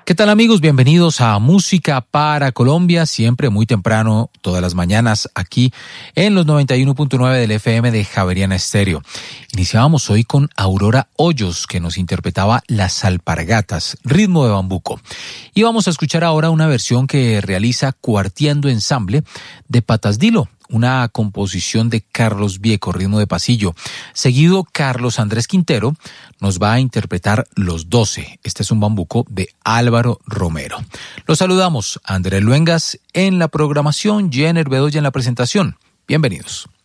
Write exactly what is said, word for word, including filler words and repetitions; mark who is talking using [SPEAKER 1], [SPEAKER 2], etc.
[SPEAKER 1] ¿Qué tal, amigos? Bienvenidos a Música para Colombia, siempre muy temprano, todas las mañanas, aquí en los noventa y uno punto nueve del F M de Javeriana Estéreo. Iniciábamos hoy con Aurora Hoyos, que nos interpretaba Las Alpargatas, ritmo de bambuco. Y vamos a escuchar ahora una versión que realiza Cuarteando Ensamble de Patas Dilo, una composición de Carlos Vieco, ritmo de pasillo. Seguido, Carlos Andrés Quintero nos va a interpretar Los Doce. Este es un bambuco de Álvaro Romero. Los saludamos, Andrés Luengas en la programación, Jenner Bedoya en la presentación. Bienvenidos.